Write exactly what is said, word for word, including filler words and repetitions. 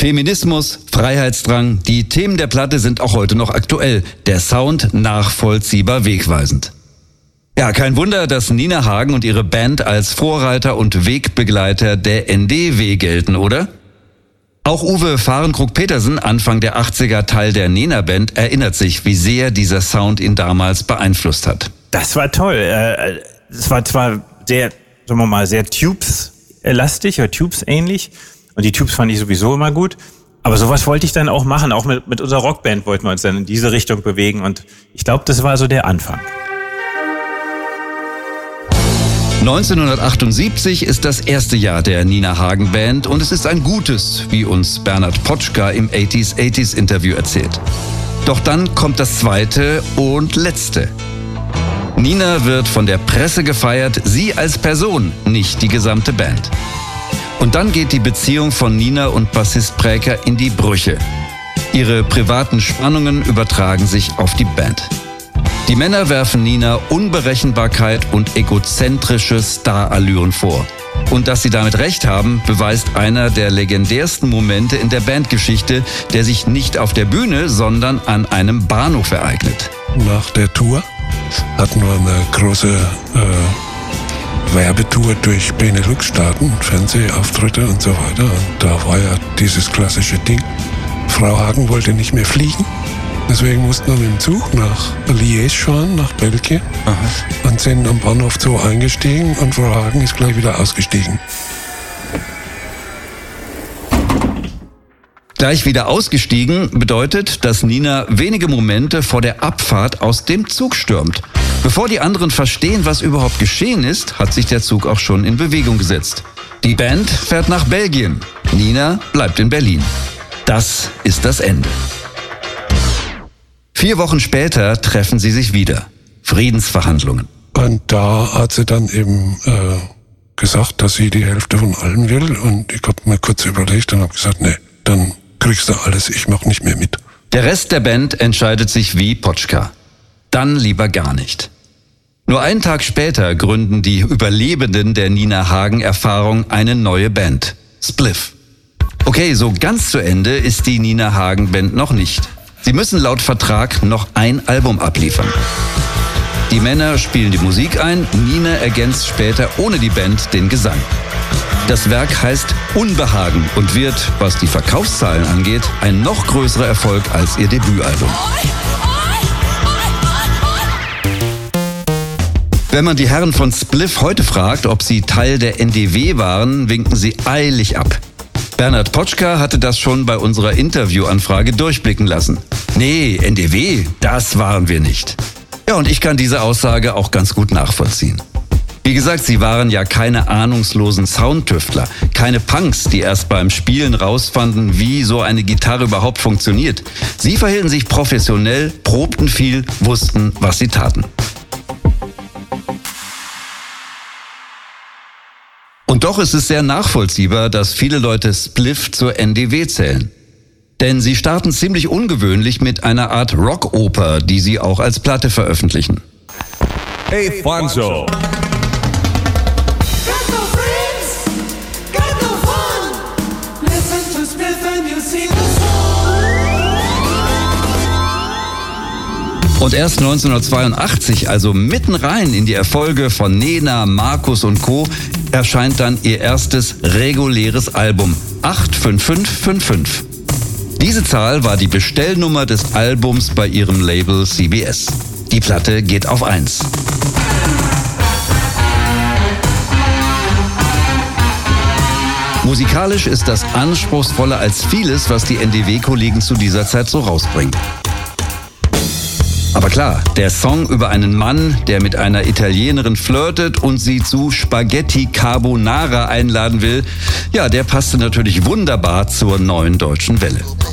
Feminismus, Freiheitsdrang, die Themen der Platte sind auch heute noch aktuell. Der Sound nachvollziehbar wegweisend. Ja, kein Wunder, dass Nina Hagen und ihre Band als Vorreiter und Wegbegleiter der N D W gelten, oder? Auch Uwe Fahrenkrug-Petersen, Anfang der achtziger Teil der Nena-Band, erinnert sich, wie sehr dieser Sound ihn damals beeinflusst hat. Das war toll. Es war zwar sehr, sagen wir mal, sehr Tubes-lastig oder Tubes-ähnlich. Und die Tubes fand ich sowieso immer gut. Aber sowas wollte ich dann auch machen. Auch mit, mit unserer Rockband wollten wir uns dann in diese Richtung bewegen. Und ich glaube, das war so der Anfang. neunzehnhundertachtundsiebzig ist das erste Jahr der Nina Hagen Band und es ist ein gutes, wie uns Bernhard Potschka im achtziger achtziger Interview erzählt. Doch dann kommt das zweite und letzte. Nina wird von der Presse gefeiert, sie als Person, nicht die gesamte Band. Und dann geht die Beziehung von Nina und Bassist Präker in die Brüche. Ihre privaten Spannungen übertragen sich auf die Band. Die Männer werfen Nina Unberechenbarkeit und egozentrische Starallüren vor. Und dass sie damit recht haben, beweist einer der legendärsten Momente in der Bandgeschichte, der sich nicht auf der Bühne, sondern an einem Bahnhof ereignet. Nach der Tour hatten wir eine große äh, Werbetour durch Benelux-Staaten, Fernsehauftritte und so weiter. Und da war ja dieses klassische Ding. Frau Hagen wollte nicht mehr fliegen. Deswegen mussten wir mit dem Zug nach Liège fahren, nach Belgien. Aha. Und sind am Bahnhof Zoo eingestiegen und Frau Hagen ist gleich wieder ausgestiegen. Gleich wieder ausgestiegen bedeutet, dass Nina wenige Momente vor der Abfahrt aus dem Zug stürmt. Bevor die anderen verstehen, was überhaupt geschehen ist, hat sich der Zug auch schon in Bewegung gesetzt. Die Band fährt nach Belgien. Nina bleibt in Berlin. Das ist das Ende. Vier Wochen später treffen sie sich wieder. Friedensverhandlungen. Und da hat sie dann eben äh, gesagt, dass sie die Hälfte von allem will. Und ich habe mir kurz überlegt und habe gesagt, nee, dann kriegst du alles, ich mach nicht mehr mit. Der Rest der Band entscheidet sich wie Potschka. Dann lieber gar nicht. Nur einen Tag später gründen die Überlebenden der Nina Hagen-Erfahrung eine neue Band. Spliff. Okay, so ganz zu Ende ist die Nina Hagen-Band noch nicht. Sie müssen laut Vertrag noch ein Album abliefern. Die Männer spielen die Musik ein, Nina ergänzt später ohne die Band den Gesang. Das Werk heißt Unbehagen und wird, was die Verkaufszahlen angeht, ein noch größerer Erfolg als ihr Debütalbum. Wenn man die Herren von Spliff heute fragt, ob sie Teil der N D W waren, winken sie eilig ab. Bernhard Potschka hatte das schon bei unserer Interviewanfrage durchblicken lassen. Nee, N D W, das waren wir nicht. Ja, und ich kann diese Aussage auch ganz gut nachvollziehen. Wie gesagt, sie waren ja keine ahnungslosen Soundtüftler, keine Punks, die erst beim Spielen rausfanden, wie so eine Gitarre überhaupt funktioniert. Sie verhielten sich professionell, probten viel, wussten, was sie taten. Und doch ist es sehr nachvollziehbar, dass viele Leute Spliff zur N D W zählen. Denn sie starten ziemlich ungewöhnlich mit einer Art Rockoper, die sie auch als Platte veröffentlichen. Hey Fonso! Und erst neunzehnhundertzweiundachtzig, also mitten rein in die Erfolge von Nena, Markus und Co., erscheint dann ihr erstes reguläres Album, acht fünf fünf fünf fünf. Diese Zahl war die Bestellnummer des Albums bei ihrem Label C B S. Die Platte geht auf eins. Musikalisch ist das anspruchsvoller als vieles, was die N D W-Kollegen zu dieser Zeit so rausbringen. Aber klar, der Song über einen Mann, der mit einer Italienerin flirtet und sie zu Spaghetti Carbonara einladen will, ja, der passte natürlich wunderbar zur neuen deutschen Welle.